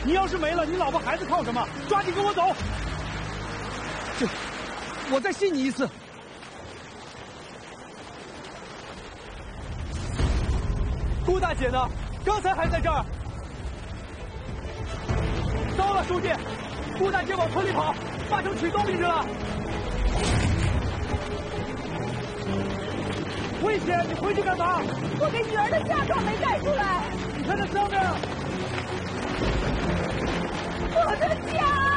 你要是没了，你老婆孩子靠什么？抓紧跟我走！我再信你一次。顾大姐呢？刚才还在这儿。糟了，书记，顾大姐往村里跑，八成取东西去了。危险！你回去干嘛？ 我给女儿的嫁妆没带出来。 你看那上面， 我的家。